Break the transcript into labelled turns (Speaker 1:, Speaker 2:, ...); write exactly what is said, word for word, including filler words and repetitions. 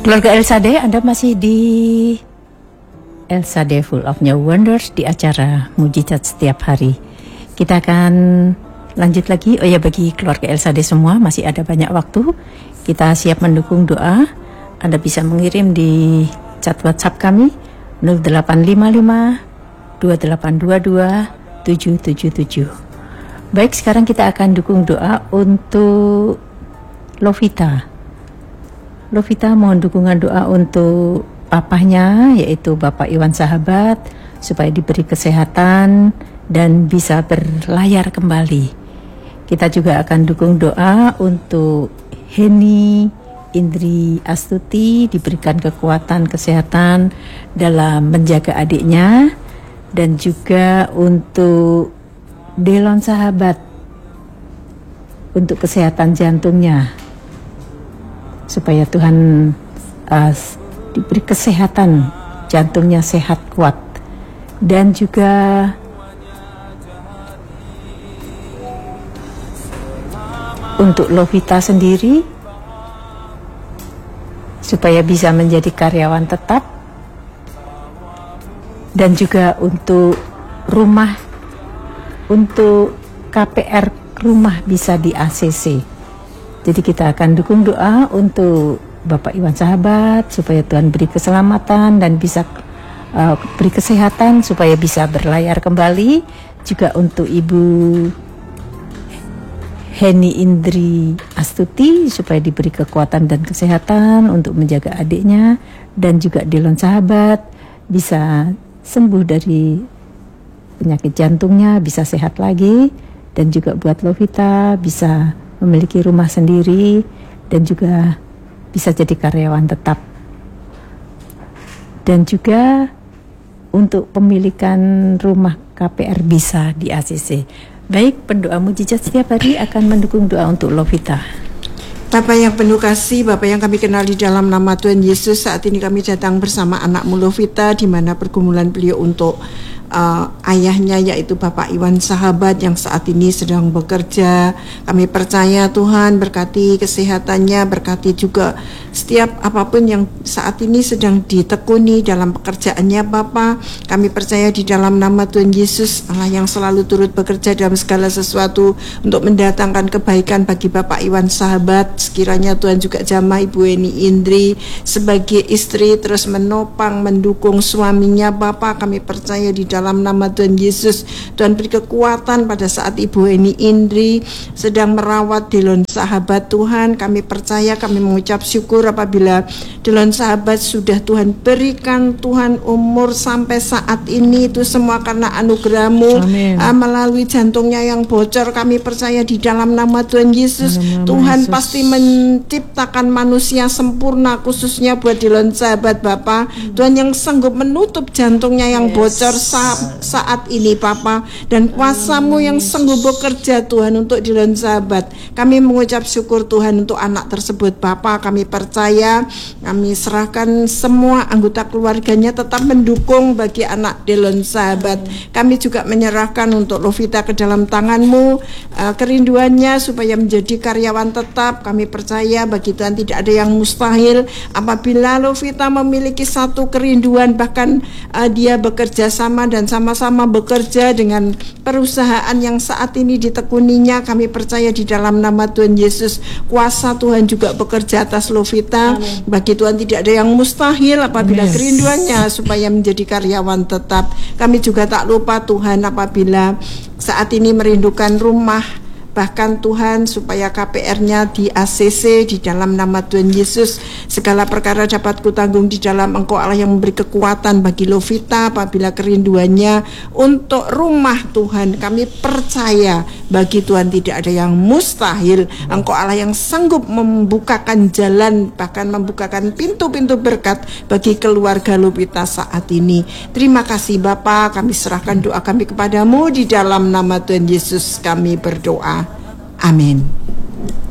Speaker 1: Keluarga Elsade, Anda masih di Elsade Full of New Wonders di acara Mujizat Setiap Hari. Kita akan lanjut lagi. Oh ya, bagi keluarga Elsade semua masih ada banyak waktu. Kita siap mendukung doa. Anda bisa mengirim di chat WhatsApp kami nol delapan lima lima dua delapan dua dua tujuh tujuh tujuh. Baik, sekarang kita akan dukung doa untuk Lovita. Lovita mohon dukungan doa untuk papahnya, yaitu Bapak Iwan Sahabat, supaya diberi kesehatan dan bisa berlayar kembali. Kita juga akan dukung doa untuk Heni Indri Astuti, diberikan kekuatan kesehatan dalam menjaga adiknya, dan juga untuk Delon Sahabat untuk kesehatan jantungnya, supaya Tuhan uh, diberi kesehatan, jantungnya sehat kuat. Dan juga untuk Lovita sendiri, supaya bisa menjadi karyawan tetap. Dan juga untuk rumah, untuk K P R rumah bisa di A C C. Jadi kita akan dukung doa untuk Bapak Iwan Sahabat, supaya Tuhan beri keselamatan dan bisa uh, beri kesehatan supaya bisa berlayar kembali. Juga untuk Ibu Heni Indri Astuti, supaya diberi kekuatan dan kesehatan untuk menjaga adiknya. Dan juga Delon Sahabat bisa sembuh dari penyakit jantungnya, bisa sehat lagi. Dan juga buat Lovita bisa memiliki rumah sendiri dan juga bisa jadi karyawan tetap. Dan juga untuk pemilikan rumah K P R bisa di A C C. Baik, pendoa mujizat setiap hari akan mendukung doa untuk Lovita.
Speaker 2: Bapak yang penuh kasih, Bapak yang kami kenal di dalam nama Tuhan Yesus, saat ini kami datang bersama anakmu Lovita, di mana pergumulan beliau untuk Uh, ayahnya, yaitu Bapak Iwan Sahabat yang saat ini sedang bekerja. Kami percaya Tuhan berkati kesehatannya, berkati juga setiap apapun yang saat ini sedang ditekuni dalam pekerjaannya Bapa. Kami percaya di dalam nama Tuhan Yesus, Allah yang selalu turut bekerja dalam segala sesuatu untuk mendatangkan kebaikan bagi Bapak Iwan Sahabat. Sekiranya Tuhan juga jamah Ibu Heni Indri sebagai istri terus menopang, mendukung suaminya Bapa. Kami percaya di dalam nama Tuhan Yesus, Tuhan beri kekuatan pada saat Ibu Heni Indri sedang merawat Delon Sahabat. Tuhan, kami percaya, kami mengucap syukur apabila Delon Sahabat sudah Tuhan berikan Tuhan umur sampai saat ini, itu semua karena anugerah-Mu. uh, melalui jantungnya yang bocor, kami percaya di dalam nama Tuhan Yesus, nama Tuhan Yesus pasti menciptakan manusia sempurna, khususnya buat Delon Sahabat Bapa. hmm. Tuhan yang sanggup menutup jantungnya yang yes. bocor saat ini Papa, dan kuasa-Mu yang sanggup bekerja Tuhan untuk Delon Sahabat. Kami mengucap syukur Tuhan untuk anak tersebut Papa. Kami percaya, kami serahkan semua anggota keluarganya tetap mendukung bagi anak Delon Sahabat. Kami juga menyerahkan untuk Lovita ke dalam tangan-Mu, uh, kerinduannya supaya menjadi karyawan tetap. Kami percaya bagi Tuhan tidak ada yang mustahil apabila Lovita memiliki satu kerinduan, bahkan uh, dia bekerja sama dan sama-sama bekerja dengan perusahaan yang saat ini ditekuninya. Kami percaya di dalam nama Tuhan Yesus, kuasa Tuhan juga bekerja atas Lovita. Amin. Bagi Tuhan tidak ada yang mustahil apabila yes. kerinduannya supaya menjadi karyawan tetap. Kami juga tak lupa Tuhan apabila saat ini merindukan rumah, bahkan Tuhan supaya K P R-nya di A C C, di dalam nama Tuhan Yesus. Segala perkara dapat kutanggung di dalam Engkau Allah yang memberi kekuatan bagi Lovita apabila kerinduannya untuk rumah. Tuhan, kami percaya bagi Tuhan tidak ada yang mustahil. Engkau Allah yang sanggup membukakan jalan, bahkan membukakan pintu-pintu berkat bagi keluarga Lovita saat ini. Terima kasih Bapa, kami serahkan doa kami kepadamu, di dalam nama Tuhan Yesus kami berdoa. Amin.